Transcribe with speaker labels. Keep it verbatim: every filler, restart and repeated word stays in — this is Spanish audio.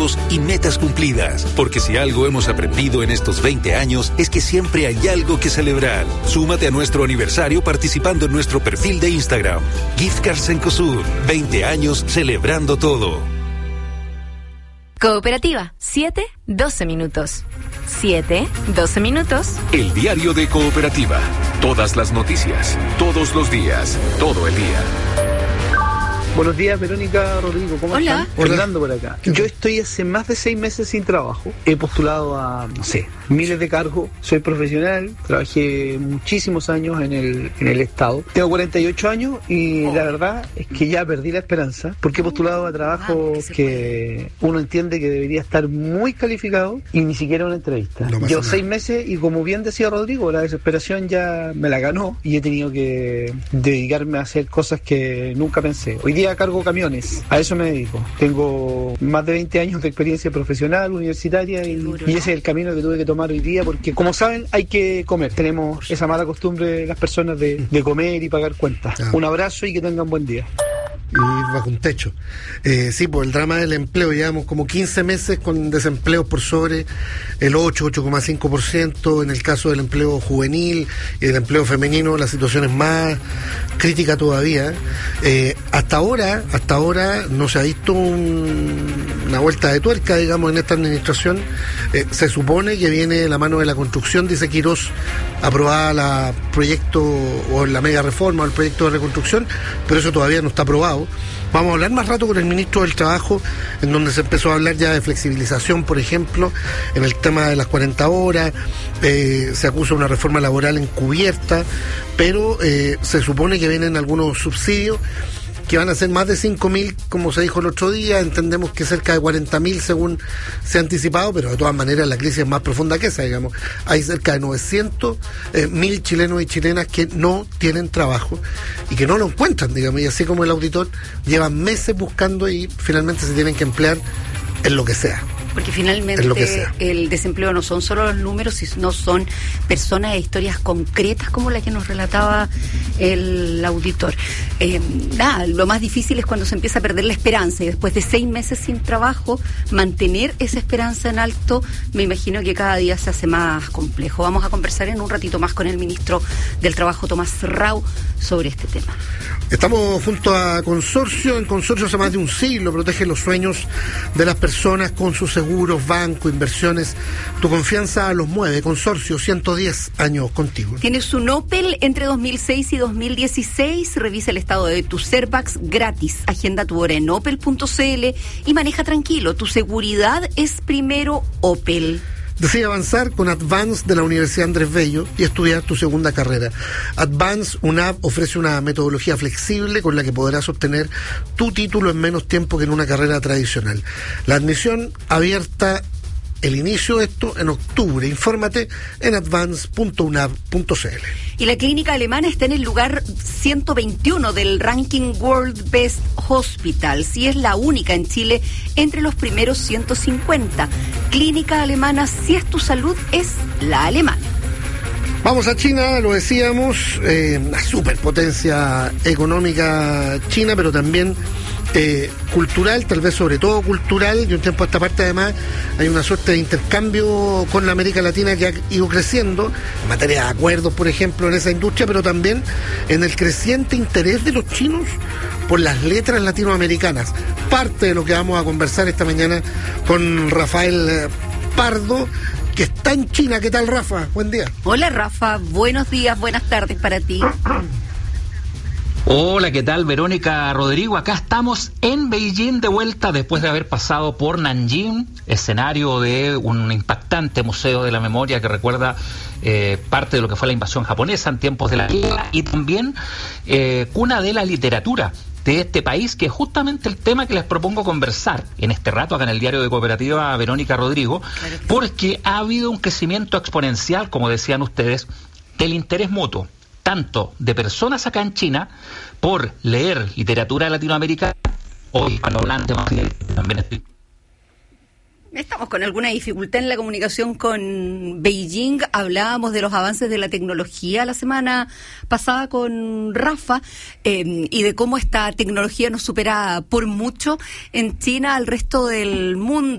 Speaker 1: logros y metas cumplidas. Porque si algo hemos aprendido en estos veinte años es que siempre hay algo que celebrar. Súmate a nuestro aniversario participando en nuestro perfil de Instagram. Gift Cards Cencosud, veinte años celebrando todo.
Speaker 2: Cooperativa, siete, doce minutos. siete, doce minutos.
Speaker 1: El diario de Cooperativa. Todas las noticias, todos los días, todo el día.
Speaker 3: Buenos días, Verónica, Rodrigo, ¿cómo
Speaker 2: Hola.
Speaker 3: están? Fernando por acá. Yo estoy hace más de seis meses sin trabajo. He postulado a, no sé, miles de cargos. Soy profesional, trabajé muchísimos años en el, en el Estado. Tengo cuarenta y ocho años y oh. la verdad es que ya perdí la esperanza porque he postulado a trabajos que, que uno entiende que debería estar muy calificado y ni siquiera una entrevista. No Llevo seis meses y, como bien decía Rodrigo, la desesperación ya me la ganó y he tenido que dedicarme a hacer cosas que nunca pensé. Hoy día cargo camiones, a eso me dedico. Tengo más de veinte años de experiencia profesional, universitaria, y, y ese es el camino que tuve que tomar hoy día, porque como saben hay que comer. Tenemos esa mala costumbre de las personas de, de comer y pagar cuentas. Un abrazo y que tengan buen día.
Speaker 4: Y bajo un techo. Eh, sí, pues el drama del empleo, llevamos como quince meses con desempleo por sobre el ocho, ocho coma cinco por ciento. En el caso del empleo juvenil y del empleo femenino, la situación es más crítica todavía. Eh, hasta ahora, hasta ahora no se ha visto un, una vuelta de tuerca, digamos, en esta administración. Eh, se supone que viene la mano de la construcción, dice Quirós, aprobada la proyecto o la mega reforma o el proyecto de reconstrucción, pero eso todavía no está aprobado. Vamos a hablar más rato con el ministro del Trabajo, en donde se empezó a hablar ya de flexibilización, por ejemplo, en el tema de las cuarenta horas, eh, se acusa una reforma laboral encubierta, pero eh, se supone que vienen algunos subsidios que van a ser más de cinco mil, como se dijo el otro día. Entendemos que cerca de cuarenta mil según se ha anticipado, pero de todas maneras la crisis es más profunda que esa, digamos. Hay cerca de novecientos mil eh, chilenos y chilenas que no tienen trabajo y que no lo encuentran, digamos, y así como el auditor, llevan meses buscando y finalmente se tienen que emplear en lo que sea.
Speaker 5: Porque finalmente el desempleo no son solo los números, sino son personas e historias concretas como la que nos relataba el auditor. Eh, nada, lo más difícil es cuando se empieza a perder la esperanza y después de seis meses sin trabajo, mantener esa esperanza en alto, me imagino que cada día se hace más complejo. Vamos a conversar en un ratito más con el ministro del Trabajo, Tomás Rau, sobre este tema.
Speaker 4: Estamos junto a Consorcio. En Consorcio hace más de un siglo protege los sueños de las personas con sus seguros, banco, inversiones. Tu confianza los mueve. Consorcio, ciento diez años contigo.
Speaker 5: Tienes un Opel entre dos mil seis y dos mil dieciséis. Revisa el estado de tus airbags gratis. Agenda tu hora en opel punto c l y maneja tranquilo. Tu seguridad es primero Opel.
Speaker 4: Decide avanzar con Advance de la Universidad Andrés Bello y estudiar tu segunda carrera. Advance U N A V ofrece una metodología flexible con la que podrás obtener tu título en menos tiempo que en una carrera tradicional. La admisión abierta, el inicio de esto en octubre. Infórmate en advance punto u n a v punto c l.
Speaker 5: Y la clínica alemana está en el lugar ciento veintiuno del ranking World Best Hospitals y es la única en Chile entre los primeros ciento cincuenta. Clínica alemana, si es tu salud, es la alemana.
Speaker 4: Vamos a China, lo decíamos, eh, una superpotencia económica China, pero también eh, cultural, tal vez sobre todo cultural, y un tiempo a esta parte además hay una suerte de intercambio con la América Latina que ha ido creciendo, en materia de acuerdos, por ejemplo, en esa industria, pero también en el creciente interés de los chinos por las letras latinoamericanas. Parte de lo que vamos a conversar esta mañana con Rafael Pardo, que está en China. ¿Qué tal, Rafa? Buen día.
Speaker 5: Hola, Rafa. Buenos días, buenas tardes para ti.
Speaker 6: Hola, ¿qué tal, Verónica, Rodrigo? Acá estamos en Beijing de vuelta después de haber pasado por Nanjing, escenario de un impactante museo de la memoria que recuerda eh, parte de lo que fue la invasión japonesa en tiempos de la guerra y también eh, cuna de la literatura de este país, que es justamente el tema que les propongo conversar en este rato acá en el diario de Cooperativa, Verónica, Rodrigo, claro, porque ha habido un crecimiento exponencial, como decían ustedes, del interés mutuo, tanto de personas acá en China por leer literatura latinoamericana, o hispanohablante más bien, también estoy.
Speaker 5: Estamos con alguna dificultad en la comunicación con Beijing. Hablábamos de los avances de la tecnología la semana pasada con Rafa eh, y de cómo esta tecnología nos supera por mucho en China al resto del mundo.